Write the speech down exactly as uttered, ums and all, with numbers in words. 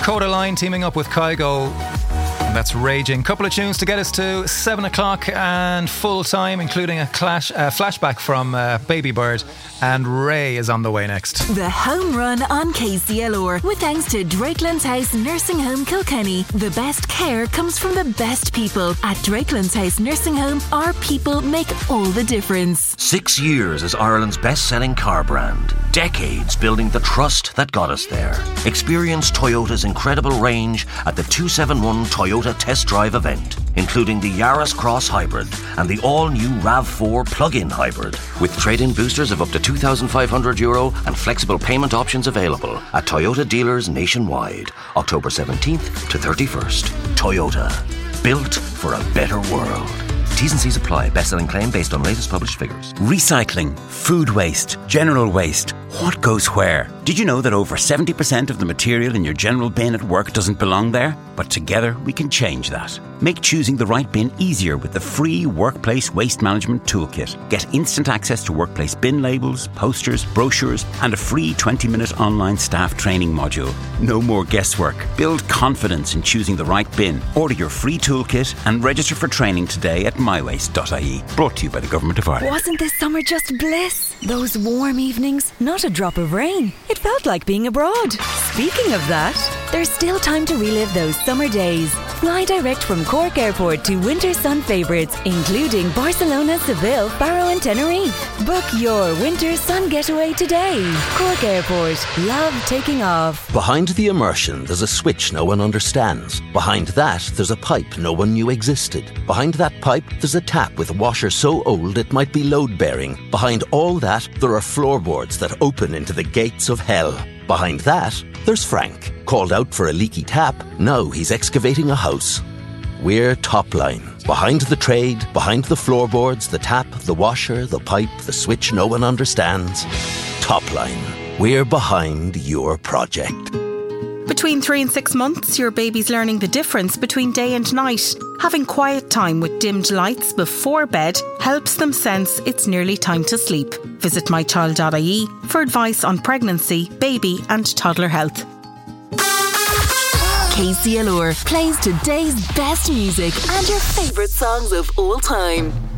Codaline teaming up with Kygo. And that's Raging. Couple of tunes to get us to seven o'clock and full time, including a clash, uh, flashback from uh, Baby Bird. And Ray is on the way next. The Home Run on K C L R with thanks to Drakelands House Nursing Home Kilkenny. The best care comes from the best people. At Drakelands House Nursing Home, our people make all the difference. Six years as Ireland's best-selling car brand. Decades building the trust that got us there. Experience Toyota's incredible range at the two seventy-one Toyota Test Drive event, including the Yaris Cross Hybrid and the all-new RAV four plug-in hybrid, with trade-in boosters of up to two thousand five hundred euro and flexible payment options available at Toyota dealers nationwide, October seventeenth to thirty-first. Toyota, built for a better world. T's and C's apply. Best-selling claim based on latest published figures. Recycling, food waste, general waste. What goes where? Did you know that over seventy percent of the material in your general bin at work doesn't belong there? But together we can change that. Make choosing the right bin easier with the free Workplace Waste Management Toolkit. Get instant access to workplace bin labels, posters, brochures, and a free twenty-minute online staff training module. No more guesswork. Build confidence in choosing the right bin. Order your free toolkit and register for training today at my waste dot I E. Brought to you by the Government of Ireland. Wasn't this summer just bliss? Those warm evenings, not a drop of rain. It felt like being abroad. Speaking of that, there's still time to relive those summer days. Fly direct from Cork Airport to winter sun favourites, including Barcelona, Seville, Faro and Tenerife. Book your winter sun getaway today. Cork Airport. Love taking off. Behind the immersion, there's a switch no one understands. Behind that, there's a pipe no one knew existed. Behind that pipe, there's a tap with a washer so old it might be load-bearing. Behind all that, there are floorboards that open into the gates of hell. Behind that, there's Frank. Called out for a leaky tap, now he's excavating a house. We're Topline. Behind the trade, behind the floorboards, the tap, the washer, the pipe, the switch no one understands. Topline. We're behind your project. Between three and six months, your baby's learning the difference between day and night. Having quiet time with dimmed lights before bed helps them sense it's nearly time to sleep. Visit my child dot I E for advice on pregnancy, baby and toddler health. K C L R plays today's best music and your favourite songs of all time.